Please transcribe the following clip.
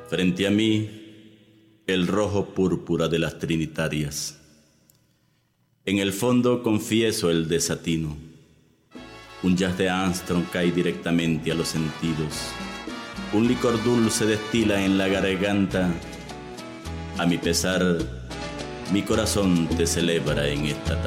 Frente a mí, el rojo púrpura de las trinitarias. En el fondo confieso el desatino. Un jazz de Armstrong cae directamente a los sentidos. Un licor dulce destila en la garganta. A mi pesar, mi corazón te celebra en esta tarde.